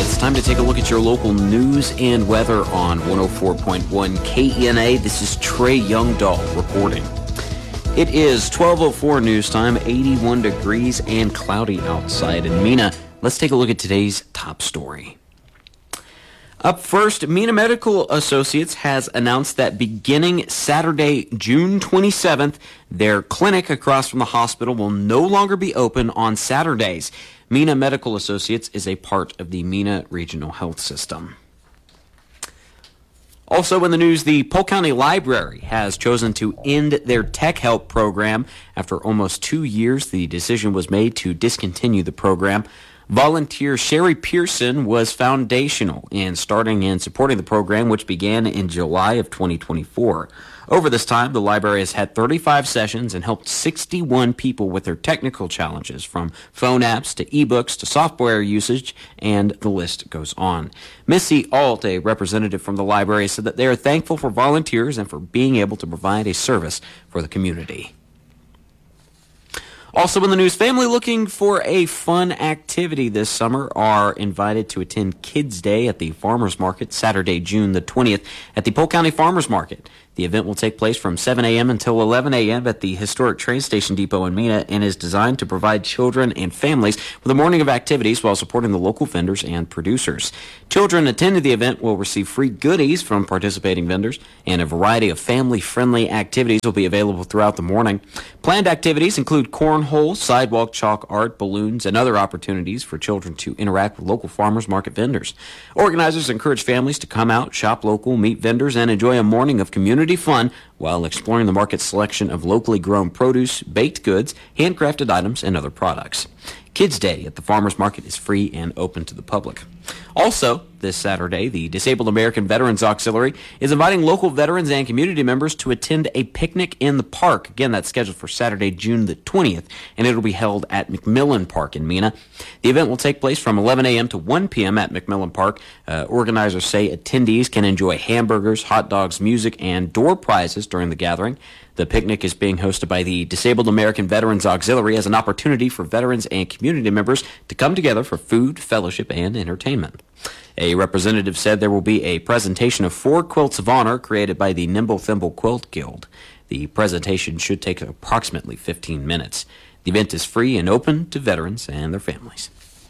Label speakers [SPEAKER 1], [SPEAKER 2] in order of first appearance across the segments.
[SPEAKER 1] it's time to take a look at your local news and weather on 104.1 KENA. This is Trey Youngdahl reporting. It is 12:04 news time, 81 degrees and cloudy outside in Mena. Let's take a look at today's top story. Up first, Mena Medical Associates has announced that beginning Saturday, June 27th, their clinic across from the hospital will no longer be open on Saturdays. Mena Medical Associates is a part of the Mena Regional Health System. Also in the news, the Polk County Library has chosen to end their Tech Help program. After almost 2 years, the decision was made to discontinue the program. Volunteer Sherry Pearson was foundational in starting and supporting the program, which began in July of 2024. Over this time, the library has had 35 sessions and helped 61 people with their technical challenges, from phone apps to ebooks to software usage, and the list goes on. Missy Alt, a representative from the library, said that they are thankful for volunteers and for being able to provide a service for the community. Also in the news, family looking for a fun activity this summer are invited to attend Kids Day at the Farmers Market Saturday, June the 20th at the Polk County Farmers Market. The event will take place from 7 a.m. until 11 a.m. at the historic train station depot in Mena and is designed to provide children and families with a morning of activities while supporting the local vendors and producers. Children attending the event will receive free goodies from participating vendors, and a variety of family-friendly activities will be available throughout the morning. Planned activities include cornhole, sidewalk chalk art, balloons, and other opportunities for children to interact with local farmers market vendors. Organizers encourage families to come out, shop local, meet vendors, and enjoy a morning of community fun while exploring the market's selection of locally grown produce, baked goods, handcrafted items, and other products. Kids Day at the Farmers Market is free and open to the public. Also, this Saturday, the Disabled American Veterans Auxiliary is inviting local veterans and community members to attend a picnic in the park. Again, that's scheduled for Saturday, June the 20th, and it'll be held at McMillan Park in Mena. The event will take place from 11 a.m. to 1 p.m. at McMillan Park. Organizers say attendees can enjoy hamburgers, hot dogs, music, and door prizes during the gathering. The picnic is being hosted by the Disabled American Veterans Auxiliary as an opportunity for veterans and community members to come together for food, fellowship, and entertainment. A representative said there will be a presentation of 4 quilts of honor created by the Nimble Thimble Quilt Guild. The presentation should take approximately 15 minutes. The event is free and open to veterans and their families.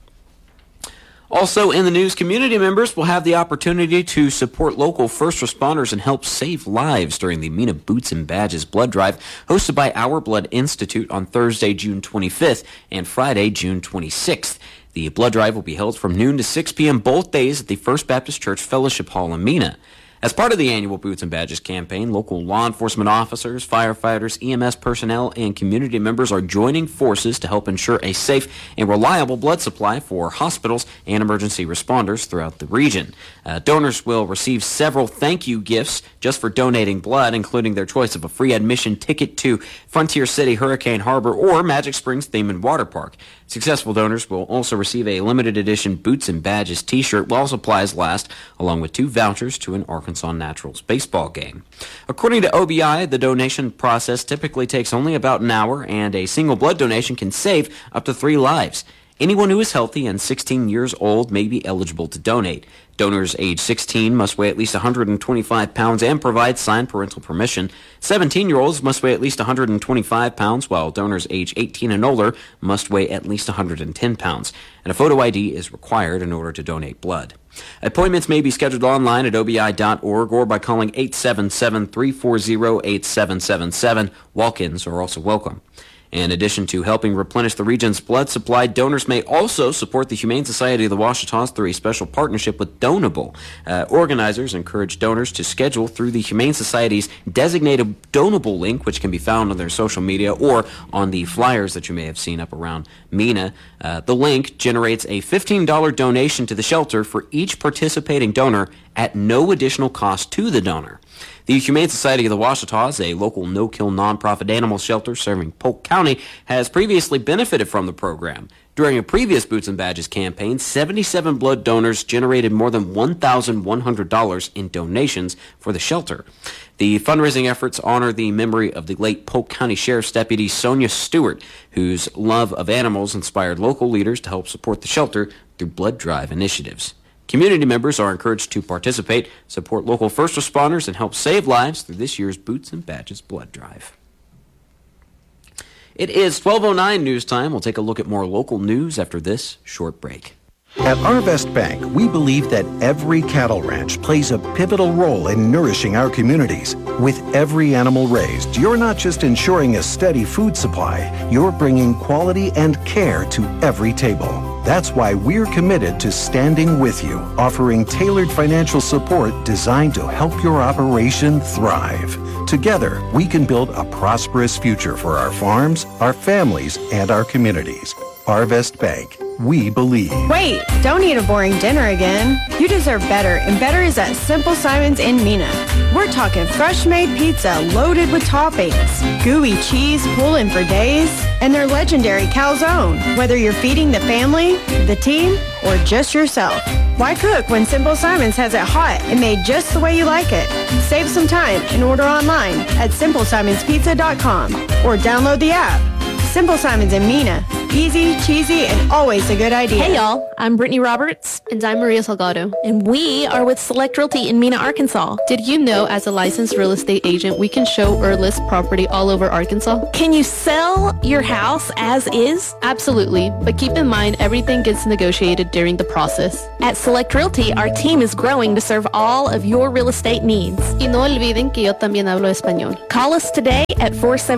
[SPEAKER 1] Also in the news, community members will have the opportunity to support local first responders and help save lives during the Mena Boots and Badges Blood Drive hosted by Our Blood Institute on Thursday, June 25th and Friday, June 26th. The blood drive will be held from noon to 6 p.m. both days at the First Baptist Church Fellowship Hall in Mena. As part of the annual Boots and Badges campaign, local law enforcement officers, firefighters, EMS personnel, and community members are joining forces to help ensure a safe and reliable blood supply for hospitals and emergency responders throughout the region. Donors will receive several thank you gifts just for donating blood, including their choice of a free admission ticket to Frontier City Hurricane Harbor or Magic Springs Theme and Water Park. Successful donors will also receive a limited edition Boots and Badges t-shirt while supplies last, along with 2 vouchers to an Arkansas Naturals baseball game. According to OBI, the donation process typically takes only about an hour, and a single blood donation can save up to 3 lives. Anyone who is healthy and 16 years old may be eligible to donate. Donors age 16 must weigh at least 125 pounds and provide signed parental permission. 17-year-olds must weigh at least 125 pounds, while donors age 18 and older must weigh at least 110 pounds. And a photo ID is required in order to donate blood. Appointments may be scheduled online at obi.org or by calling 877-340-8777. Walk-ins are also welcome. In addition to helping replenish the region's blood supply, donors may also support the Humane Society of the Ouachitas through a special partnership with Donable. Organizers encourage donors to schedule through the Humane Society's designated Donable link, which can be found on their social media or on the flyers that you may have seen up around Mena. The link generates a $15 donation to the shelter for each participating donor at no additional cost to the donor. The Humane Society of the Ouachitas, a local no-kill nonprofit animal shelter serving Polk County, has previously benefited from the program. During a previous Boots and Badges campaign, 77 blood donors generated more than $1,100 in donations for the shelter. The fundraising efforts honor the memory of the late Polk County Sheriff's Deputy Sonia Stewart, whose love of animals inspired local leaders to help support the shelter through blood drive initiatives. Community members are encouraged to participate, support local first responders, and help save lives through this year's Boots and Badges blood drive. It is 12:09 news time. We'll take a look at more local news after this short break.
[SPEAKER 2] At Arvest Bank, we believe that every cattle ranch plays a pivotal role in nourishing our communities. With every animal raised, you're not just ensuring a steady food supply, you're bringing quality and care to every table. That's why we're committed to standing with you, offering tailored financial support designed to help your operation thrive. Together, we can build a prosperous future for our farms, our families, and our communities. Arvest Bank. We believe.
[SPEAKER 3] Wait, don't eat a boring dinner again. You deserve better, and better is at Simple Simon's in Mina. We're talking fresh-made pizza loaded with toppings, gooey cheese pulling for days, and their legendary calzone. Whether you're feeding the family, the team, or just yourself, why cook when Simple Simon's has it hot and made just the way you like it? Save some time and order online at SimpleSimonsPizza.com or download the app. Simple Simon's in Mina. Easy, cheesy, and always a good idea.
[SPEAKER 4] Hey y'all, I'm Brittany Roberts.
[SPEAKER 5] And I'm Maria Salgado.
[SPEAKER 4] And we are with Select Realty in Mina, Arkansas.
[SPEAKER 5] Did you know as a licensed real estate agent, we can show or list property all over Arkansas?
[SPEAKER 4] Can you sell your house as is?
[SPEAKER 5] Absolutely, but keep in mind everything gets negotiated during the process.
[SPEAKER 4] At Select Realty, our team is growing to serve all of your real estate needs.
[SPEAKER 5] Y no olviden que yo también hablo español.
[SPEAKER 4] Call us today at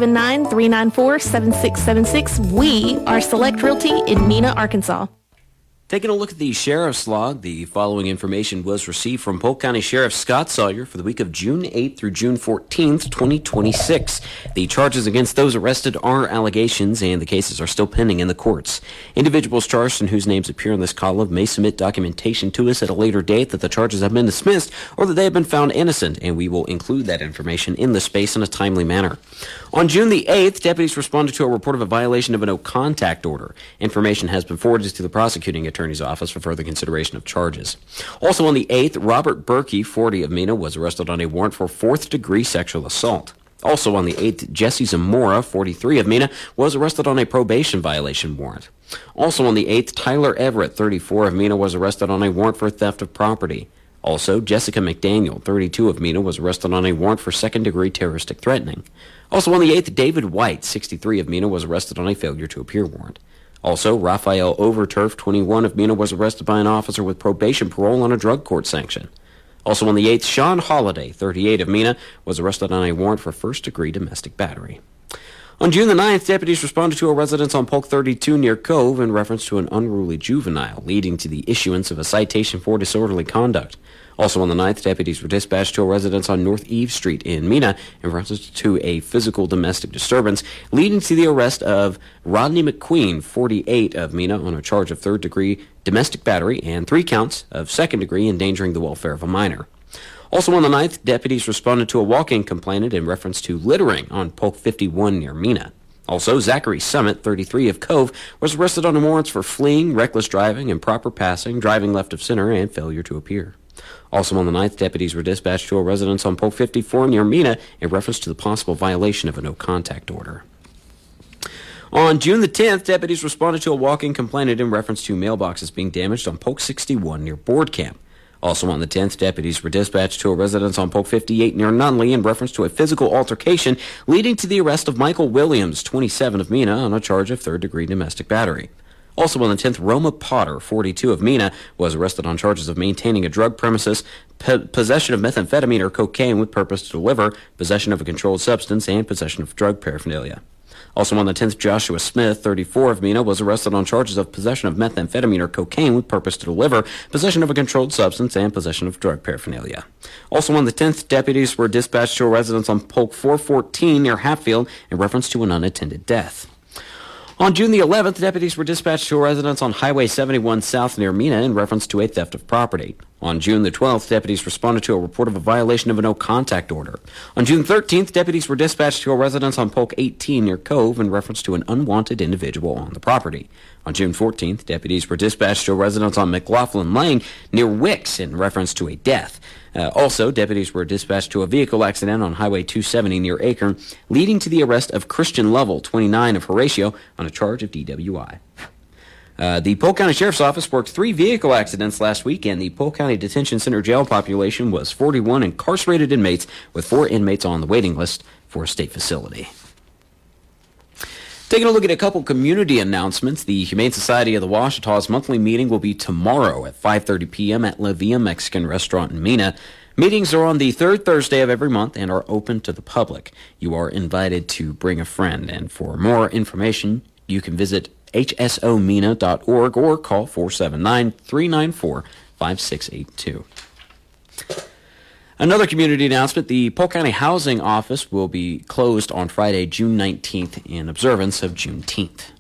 [SPEAKER 4] 479-394-7676. We are Select Realty in Mina, Arkansas.
[SPEAKER 1] Taking a look at the Sheriff's Log, the following information was received from Polk County Sheriff Scott Sawyer for the week of June 8th through June 14th, 2026. The charges against those arrested are allegations, and the cases are still pending in the courts. Individuals charged and whose names appear in this column may submit documentation to us at a later date that the charges have been dismissed or that they have been found innocent, and we will include that information in the space in a timely manner. On June the 8th, deputies responded to a report of a violation of a no-contact order. Information has been forwarded to the prosecuting attorney's office for further consideration of charges. Also on the 8th, Robert Berkey, 40 of Mina, was arrested on a warrant for fourth-degree sexual assault. Also on the 8th, Jesse Zamora, 43 of Mina, was arrested on a probation violation warrant. Also on the 8th, Tyler Everett, 34 of Mina, was arrested on a warrant for theft of property. Also, Jessica McDaniel, 32 of Mina, was arrested on a warrant for second-degree terroristic threatening. Also on the 8th, David White, 63 of Mina, was arrested on a failure to appear warrant. Also, Raphael Overturf, 21 of Mina, was arrested by an officer with probation parole on a drug court sanction. Also on the 8th, Sean Holliday, 38 of Mina, was arrested on a warrant for first-degree domestic battery. On June the 9th, deputies responded to a residence on Polk 32 near Cove in reference to an unruly juvenile, leading to the issuance of a citation for disorderly conduct. Also on the 9th, deputies were dispatched to a residence on North Eve Street in Mina in reference to a physical domestic disturbance, leading to the arrest of Rodney McQueen, 48 of Mina, on a charge of third-degree domestic battery and 3 counts of second-degree endangering the welfare of a minor. Also on the 9th, deputies responded to a walk-in complainant in reference to littering on Polk 51 near Mina. Also, Zachary Summit, 33 of Cove, was arrested on warrants for fleeing, reckless driving, improper passing, driving left of center, and failure to appear. Also on the 9th, deputies were dispatched to a residence on Polk 54 near Mina in reference to the possible violation of a no-contact order. On June the 10th, deputies responded to a walk-in complainant in reference to mailboxes being damaged on Polk 61 near Board Camp. Also on the 10th, deputies were dispatched to a residence on Polk 58 near Nunley in reference to a physical altercation leading to the arrest of Michael Williams, 27 of Mina, on a charge of third-degree domestic battery. Also on the 10th, Roma Potter, 42 of Mina, was arrested on charges of maintaining a drug premises, possession of methamphetamine or cocaine with purpose to deliver, possession of a controlled substance, and possession of drug paraphernalia. Also on the 10th, Joshua Smith, 34 of Mina, was arrested on charges of possession of methamphetamine or cocaine with purpose to deliver, possession of a controlled substance, and possession of drug paraphernalia. Also on the 10th, deputies were dispatched to a residence on Polk 414 near Hatfield in reference to an unattended death. On June the 11th, deputies were dispatched to a residence on Highway 71 South near Mina in reference to a theft of property. On June the 12th, deputies responded to a report of a violation of a no-contact order. On June 13th, deputies were dispatched to a residence on Polk 18 near Cove in reference to an unwanted individual on the property. On June 14th, deputies were dispatched to a residence on McLaughlin Lane near Wicks in reference to a death. Also, deputies were dispatched to a vehicle accident on Highway 270 near Akron, leading to the arrest of Christian Lovell, 29, of Horatio, on a charge of DWI. The Polk County Sheriff's Office worked 3 vehicle accidents last week, and the Polk County Detention Center jail population was 41 incarcerated inmates, with 4 inmates on the waiting list for a state facility. Taking a look at a couple community announcements, the Humane Society of the Ouachita's monthly meeting will be tomorrow at 5:30 p.m. at La Villa Mexican Restaurant in Mena. Meetings are on the 3rd Thursday of every month and are open to the public. You are invited to bring a friend, and for more information, you can visit hsomena.org or call 479-394-5682. Another community announcement, the Polk County Housing Office will be closed on Friday, June 19th in observance of Juneteenth.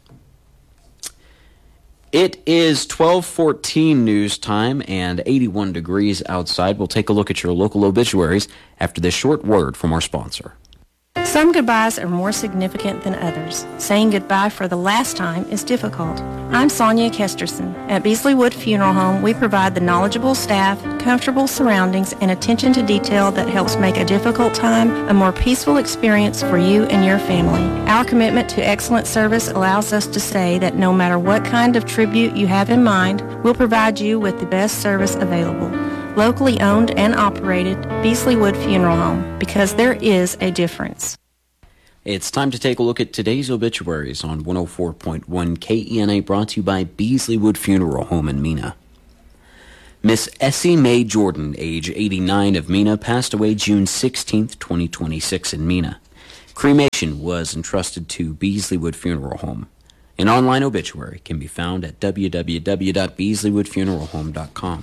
[SPEAKER 1] It is 12:14 news time and 81 degrees outside. We'll take a look at your local obituaries after this short word from our sponsor.
[SPEAKER 6] Some goodbyes are more significant than others. Saying goodbye for the last time is difficult. I'm Sonia Kesterson. At Beasley Wood Funeral Home, we provide the knowledgeable staff, comfortable surroundings, and attention to detail that helps make a difficult time a more peaceful experience for you and your family. Our commitment to excellent service allows us to say that no matter what kind of tribute you have in mind, we'll provide you with the best service available. Locally owned and operated, Beasley Wood Funeral Home, because there is a difference.
[SPEAKER 1] It's time to take a look at today's obituaries on 104.1 KENA, brought to you by Beasley Wood Funeral Home in Mena. Miss Essie Mae Jordan, age 89, of Mena, passed away June 16, 2026 in Mena. Cremation was entrusted to Beasley Wood Funeral Home. An online obituary can be found at www.beasleywoodfuneralhome.com.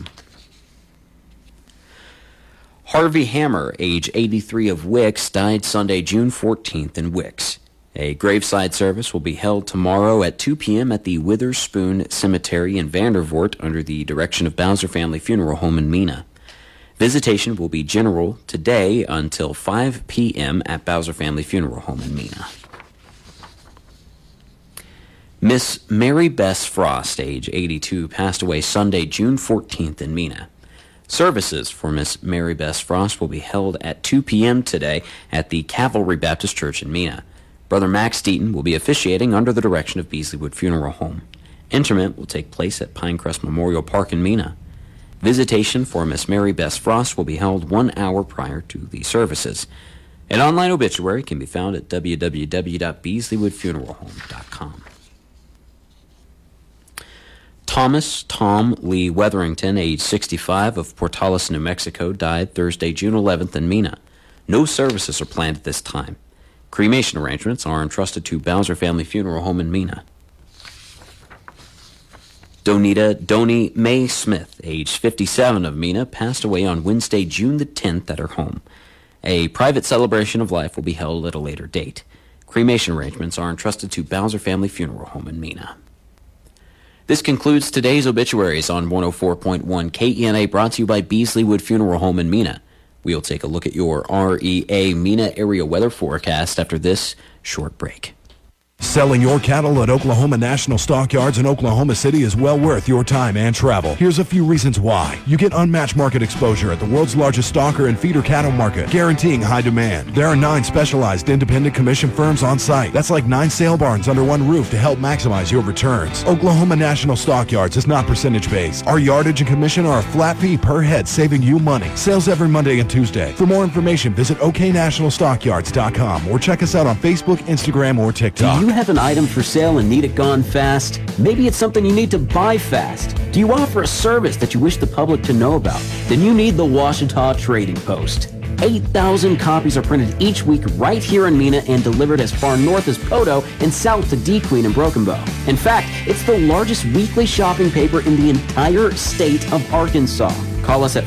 [SPEAKER 1] Harvey Hammer, age 83, of Wicks, died Sunday, June 14th in Wicks. A graveside service will be held tomorrow at 2 p.m. at the Witherspoon Cemetery in Vandervoort under the direction of Bowser Family Funeral Home in Mena. Visitation will be general today until 5 p.m. at Bowser Family Funeral Home in Mena. Miss Mary Bess Frost, age 82, passed away Sunday, June 14th in Mena. Services for Miss Mary Bess Frost will be held at 2 p.m. today at the Cavalry Baptist Church in Mena. Brother Max Deaton will be officiating under the direction of Beasley Wood Funeral Home. Interment will take place at Pinecrest Memorial Park in Mena. Visitation for Miss Mary Bess Frost will be held 1 hour prior to the services. An online obituary can be found at www.beasleywoodfuneralhome.com. Thomas Tom Lee Wetherington, age 65, of Portales, New Mexico, died Thursday, June 11th in Mena. No services are planned at this time. Cremation arrangements are entrusted to Bowser Family Funeral Home in Mena. Donnie Mae Smith, age 57, of Mena, passed away on Wednesday, June the 10th at her home. A private celebration of life will be held at a later date. Cremation arrangements are entrusted to Bowser Family Funeral Home in Mena. This concludes today's obituaries on 104.1 KENA, brought to you by Beasley Wood Funeral Home in Mena. We'll take a look at your REA Mena area weather forecast after this short break.
[SPEAKER 7] Selling your cattle at Oklahoma National Stockyards in Oklahoma City is well worth your time and travel. Here's a few reasons why. You get unmatched market exposure at the world's largest stalker and feeder cattle market, guaranteeing high demand. There are 9 specialized independent commission firms on site. That's like 9 sale barns under one roof to help maximize your returns. Oklahoma National Stockyards is not percentage-based. Our yardage and commission are a flat fee per head, saving you money. Sales every Monday and Tuesday. For more information, visit oknationalstockyards.com or check us out on Facebook, Instagram, or TikTok.
[SPEAKER 1] Do you have an item for sale and need it gone fast? Maybe it's something you need to buy fast. Do you offer a service that you wish the public to know about? Then you need the Ouachita Trading Post. 8,000 copies are printed each week right here in Mena and delivered as far north as Poto and south to DeQueen and Broken Bow. In fact, it's the largest weekly shopping paper in the entire state of Arkansas. Call us at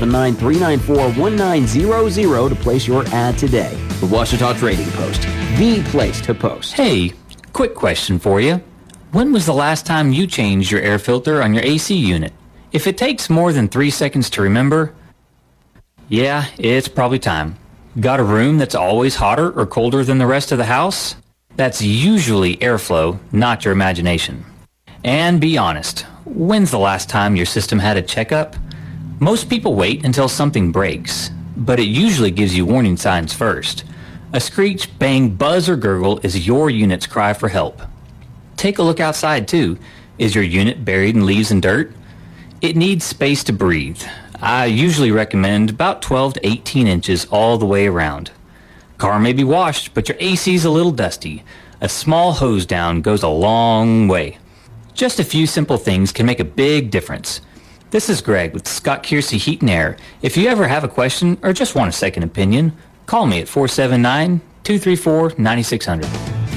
[SPEAKER 1] 479-394-1900 to place your ad today. The Ouachita Trading Post, the place to post.
[SPEAKER 8] Hey, quick question for you. When was the last time you changed your air filter on your AC unit? If it takes more than 3 seconds to remember, yeah, it's probably time. Got a room that's always hotter or colder than the rest of the house? That's usually airflow, not your imagination. And be honest, when's the last time your system had a checkup? Most people wait until something breaks, but it usually gives you warning signs first. A screech, bang, buzz, or gurgle is your unit's cry for help. Take a look outside too. Is your unit buried in leaves and dirt? It needs space to breathe. I usually recommend about 12 to 18 inches all the way around. Car may be washed, but your AC's a little dusty. A small hose down goes a long way. Just a few simple things can make a big difference. This is Greg with Scott Kiersey Heat and Air. If you ever have a question or just want a second opinion, call me at 479-234-9600.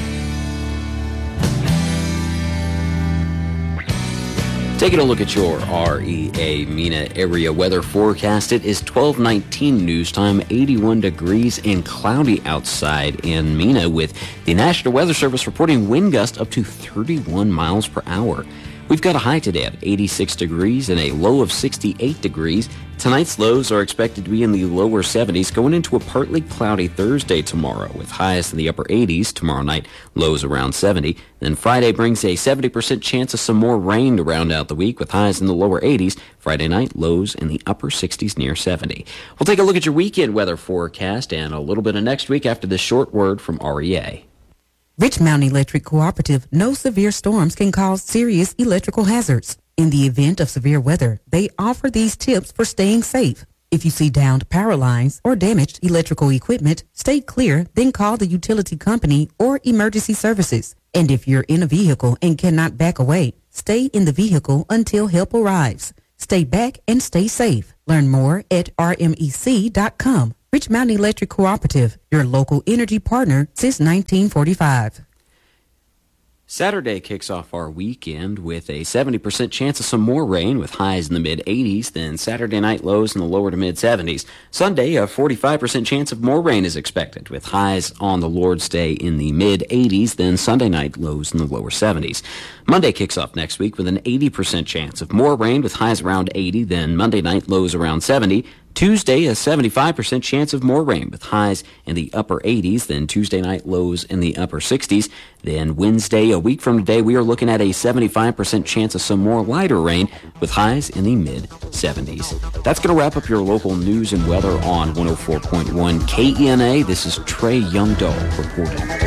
[SPEAKER 1] Taking a look at your REA MENA area weather forecast, it is 12:19 news time, 81 degrees and cloudy outside in MENA, with the National Weather Service reporting wind gusts up to 31 miles per hour. We've got a high today of 86 degrees and a low of 68 degrees. Tonight's lows are expected to be in the lower 70s, going into a partly cloudy Thursday tomorrow, with highs in the upper 80s. Tomorrow night, lows around 70. Then Friday brings a 70% chance of some more rain to round out the week, with highs in the lower 80s. Friday night, lows in the upper 60s near 70. We'll take a look at your weekend weather forecast and a little bit of next week after this short word from REA.
[SPEAKER 9] Rich Mountain Electric Cooperative knows severe storms can cause serious electrical hazards. In the event of severe weather, they offer these tips for staying safe. If you see downed power lines or damaged electrical equipment, stay clear, then call the utility company or emergency services. And if you're in a vehicle and cannot back away, stay in the vehicle until help arrives. Stay back and stay safe. Learn more at rmec.com. Rich Mountain Electric Cooperative, your local energy partner since 1945.
[SPEAKER 1] Saturday kicks off our weekend with a 70% chance of some more rain, with highs in the mid-80s. Then Saturday night, lows in the lower to mid-70s. Sunday, a 45% chance of more rain is expected, with highs on the Lord's Day in the mid-80s. Then Sunday night, lows in the lower 70s. Monday kicks off next week with an 80% chance of more rain, with highs around 80. Then Monday night, lows around 70. Tuesday, a 75% chance of more rain, with highs in the upper 80s. Then Tuesday night, lows in the upper 60s. Then Wednesday, a week from today, we are looking at a 75% chance of some more lighter rain, with highs in the mid-70s. That's going to wrap up your local news and weather on 104.1 KENA. This is Trey Youngdahl reporting.